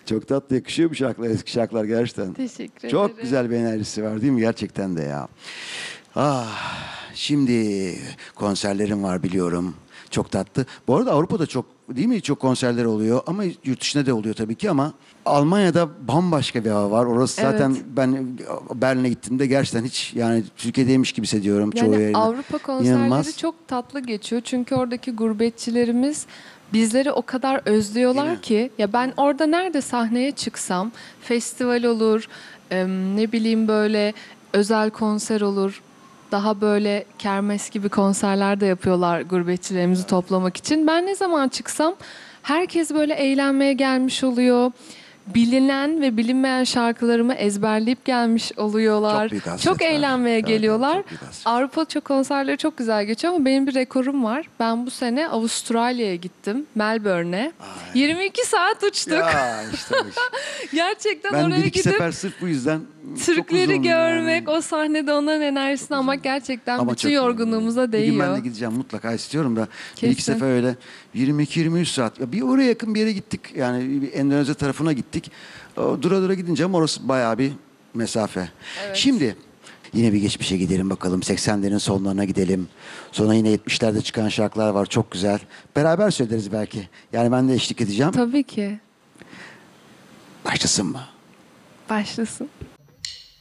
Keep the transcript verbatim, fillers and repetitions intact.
Çok tatlı yakışıyor bu şarkılar, eski şarkılar gerçekten. Teşekkür ederim. Çok güzel bir enerjisi var değil mi? Gerçekten de ya. Ah, şimdi konserlerim var biliyorum. Çok tatlı. Bu arada Avrupa'da çok değil mi? Çok konserler oluyor ama yurt dışında da oluyor tabii ki ama Almanya'da bambaşka bir hava var. Orası zaten Evet. ben Berlin'e gittiğimde gerçekten hiç yani Türkiye'deymiş gibi hissediyorum çoğu Yani yerine. Avrupa konserleri İnanılmaz. çok tatlı geçiyor. Çünkü oradaki gurbetçilerimiz bizleri o kadar Değil mi? özlüyorlar ki. Ya ben orada nerede sahneye çıksam, festival olur, em, ne bileyim böyle özel konser olur. Daha böyle kermes gibi konserler de yapıyorlar gurbetçilerimizi toplamak için. Ben ne zaman çıksam herkes böyle eğlenmeye gelmiş oluyor. Bilinen ve bilinmeyen şarkılarımı ezberleyip gelmiş oluyorlar. Çok büyük hasret Çok var. eğlenmeye Evet, evet, geliyorlar. çok büyük hasret. Avrupa çok konserleri çok güzel geçiyor ama benim bir rekorum var. Ben bu sene Avustralya'ya gittim, Melbourne'e. yirmi iki saat uçtuk. Ya işte bu iş. Gerçekten Ben oraya bir iki gidip sefer sırf bu yüzden çok Türkleri uzun görmek, yani. o sahnede onların enerjisini almak gerçekten Ama bütün çok iyi. yorgunluğumuza Bir gün ben değiyor. de gideceğim mutlaka istiyorum da. Bir iki Kesin. sefer öyle yirmi iki yirmi üç saat. Ya bir oraya yakın bir yere gittik. Yani bir Endonezya tarafına gittik. O dura dura gidince ama orası bayağı bir mesafe. Evet. Şimdi yine bir geçmişe gidelim bakalım. seksenlerin sonlarına gidelim. Sonra yine yetmişlerde çıkan şarkılar var. Çok güzel. Beraber söyleriz belki. Yani ben de eşlik edeceğim. Tabii ki. Başlasın mı? Başlasın.